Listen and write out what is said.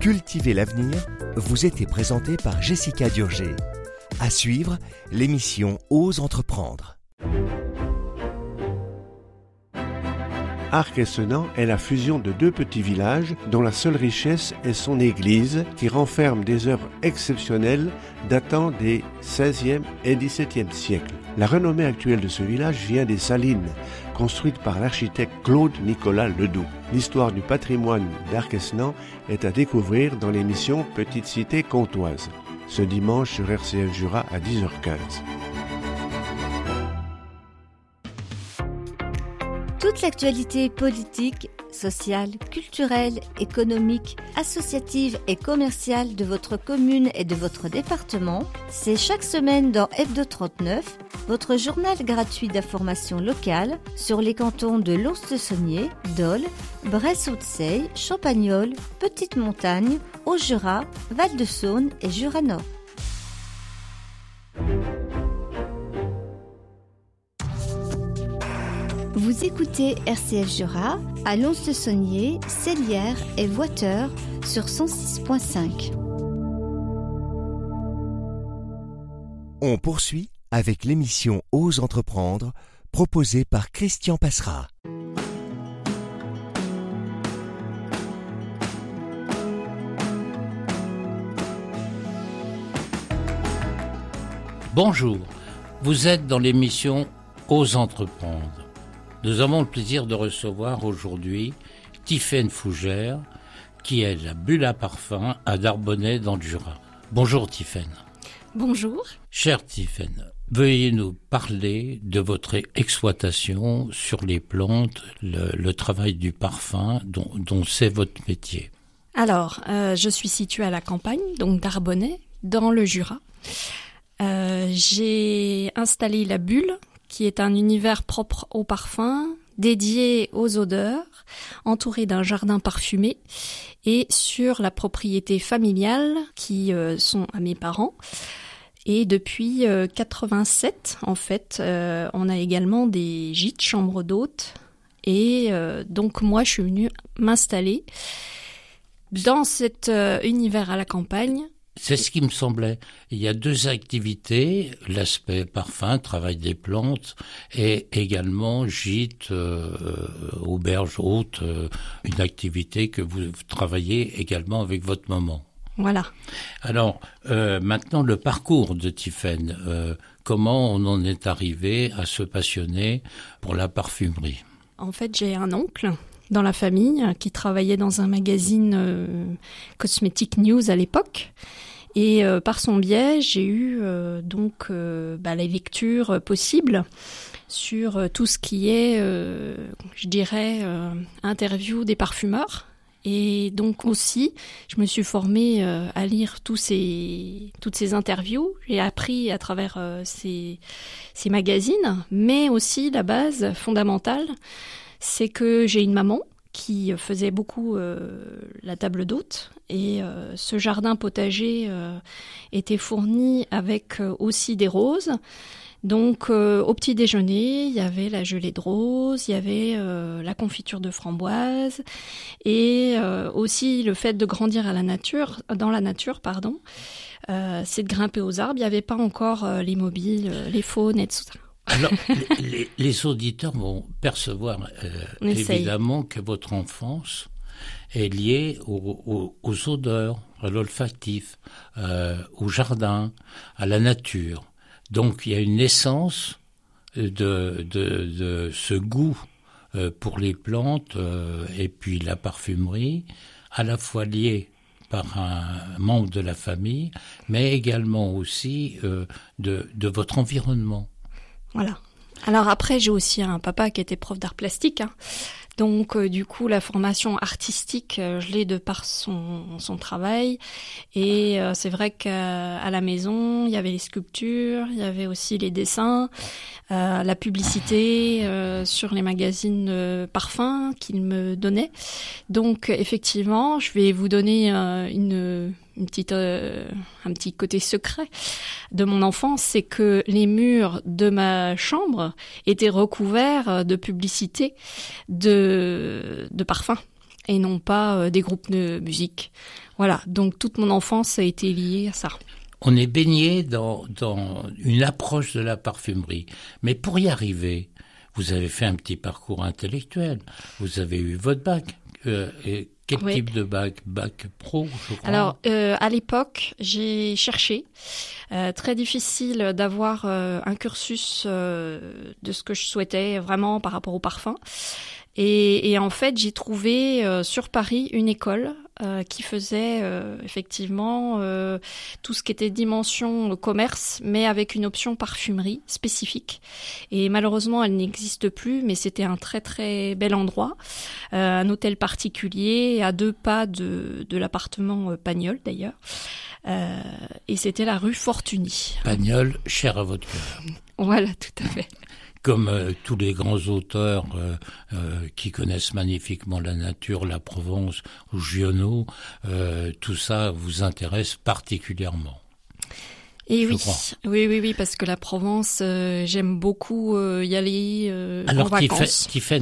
Cultiver l'avenir vous était présenté par Jessica Durger. À suivre, l'émission Ose entreprendre. Arc-et-Senans est la fusion de deux petits villages dont la seule richesse est son église qui renferme des œuvres exceptionnelles datant des XVIe et XVIIe siècles. La renommée actuelle de ce village vient des Salines, construites par l'architecte Claude-Nicolas Ledoux. L'histoire du patrimoine d'Arc-et-Senans est à découvrir dans l'émission Petite Cité Comtoise, ce dimanche sur RCF Jura à 10h15. Toute l'actualité politique, sociale, culturelle, économique, associative et commerciale de votre commune et de votre département, c'est chaque semaine dans Hebdo 39, votre journal gratuit d'information locale sur les cantons de Lons-le-Saunier, Dole, Bresse-Haute-Seille, Champagnole, Petite-Montagne, Haut-Jura, Val-de-Saône et Jura-Nord. Vous écoutez RCF Jura à Lons-le-Saunier, Cellières et Voiteur sur 106.5. On poursuit avec l'émission Ose entreprendre, proposée par Christian Passera. Bonjour, vous êtes dans l'émission Ose entreprendre. Nous avons le plaisir de recevoir aujourd'hui Tiffaine Fougère, qui est la bulle à parfum à Darbonnay dans le Jura. Bonjour Tiffaine. Bonjour. Chère Tiffaine, veuillez nous parler de votre exploitation sur les plantes, le travail du parfum dont c'est votre métier. Alors, je suis située à la campagne, donc Darbonnay, dans le Jura. J'ai installé la bulle, qui est un univers propre au parfum, dédié aux odeurs, entouré d'un jardin parfumé et sur la propriété familiale qui sont à mes parents. Et depuis 87, en fait, on a également des gîtes, chambres d'hôtes. Et donc moi, je suis venue m'installer dans cet univers à la campagne. C'est ce qui me semblait. Il y a deux activités, l'aspect parfum, travail des plantes, et également gîte, auberge haute, une activité que vous travaillez également avec votre maman. Voilà. Alors, maintenant le parcours de Tiffaine, comment on en est arrivé à se passionner pour la parfumerie? En fait, j'ai un oncle dans la famille qui travaillait dans un magazine Cosmetic News à l'époque. Et par son biais, j'ai eu les lectures possibles sur tout ce qui est, interview des parfumeurs. Et donc aussi, je me suis formée à lire toutes ces interviews. J'ai appris à travers ces magazines, mais aussi la base fondamentale, c'est que j'ai une maman qui faisait beaucoup la table d'hôte. Et ce jardin potager était fourni avec aussi des roses. Donc au petit déjeuner, il y avait la gelée de rose, il y avait la confiture de framboise et aussi le fait de grandir dans la nature, c'est de grimper aux arbres. Il n'y avait pas encore les mobiles, les faunes, etc. Alors, les auditeurs vont percevoir évidemment que votre enfance est liée aux odeurs, à l'olfactif, au jardin, à la nature. Donc, il y a une essence de ce goût pour les plantes et puis la parfumerie, à la fois liée par un membre de la famille, mais également aussi de votre environnement. Voilà. Alors après, j'ai aussi un papa qui était prof d'art plastique. Donc du coup, la formation artistique, je l'ai de par son travail. Et c'est vrai qu'à la maison, il y avait les sculptures, il y avait aussi les dessins, la publicité sur les magazines parfums qu'il me donnait. Donc effectivement, je vais vous donner un petit côté secret de mon enfance, c'est que les murs de ma chambre étaient recouverts de publicités de parfums. et non pas des groupes de musique. Voilà, donc toute mon enfance a été liée à ça. On est baigné dans une approche de la parfumerie. Mais pour y arriver, vous avez fait un petit parcours intellectuel. Vous avez eu votre bac. Et quel type de bac ? Bac pro, je crois. Alors, à l'époque, j'ai cherché. Très difficile d'avoir un cursus de ce que je souhaitais vraiment par rapport au parfum. Et en fait, j'ai trouvé sur Paris une école qui faisait effectivement tout ce qui était dimension commerce, mais avec une option parfumerie spécifique. Et malheureusement, elle n'existe plus, mais c'était un très très bel endroit, un hôtel particulier à 2 pas de l'appartement Pagnol d'ailleurs. Et c'était la rue Fortuny. Pagnol, cher à votre cœur. Voilà, tout à fait. Comme tous les grands auteurs qui connaissent magnifiquement la nature, la Provence ou Giono, tout ça vous intéresse particulièrement. Et oui, parce que la Provence, j'aime beaucoup y aller en vacances. Qui fait